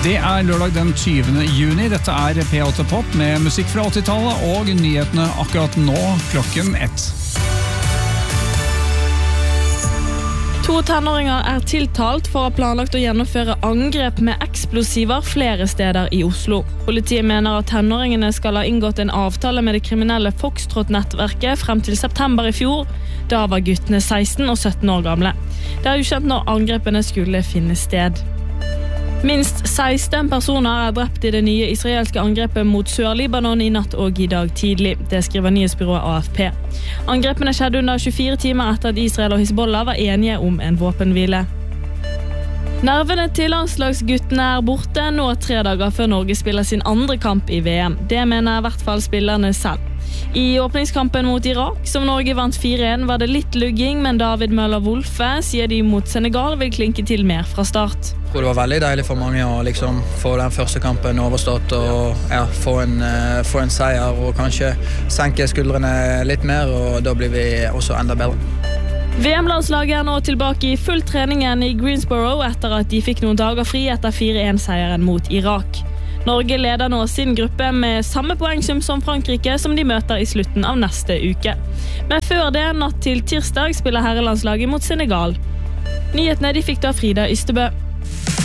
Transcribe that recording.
Det lørdag den 20. juni. Dette P8 Pop med musikk fra 80-tallet og nyhetene akkurat nå klokken 1. 2 tenåringer tiltalt for å ha planlagt å gjennomføre angrep med eksplosiver flere steder i Oslo. Politiet mener at tenåringene skal ha inngått en avtale med det kriminelle Foxtrot-nettverket frem til september i fjor. Da var guttene 16 og 17 år gamle. Det ukjent når angrepene skulle finne sted. Minst 16 personer drept i det nye israelske angrepet mot Sør-Libanon i natt og i dag tidlig. Det skriver nyhetsbyrået AFP. Angrepene skjedde under 24 timer etter at Israel og Hezbollah var enige om en våpenhvile. Nervene til landslagsguttene borte nå 3 dager før Norge spiller sin andre kamp i VM. Det mener I hvert fall spillerne selv. I åpningskampen mot Irak, som Norge vant 4-1, var det litt lugging, men David Møller-Wolfe sier de mot Senegal vil klinke til mer fra start. Jeg tror det var veldig deilig for mange å få den første kampen overstått og få en seier og kanskje senke skuldrene litt mer, og da blir vi også enda bedre. VM-landslaget nå tilbake i full treningen i Greensboro etter at de fikk noen dager fri etter 4-1-seieren mot Irak. Norge leder nå sin gruppe med samme poengsum som Frankrike, som de møter i slutten av neste uke. Men før det, natt til tirsdag, spiller herrelandslaget mot Senegal. Nyhetene de fikk da Frida Ystebø.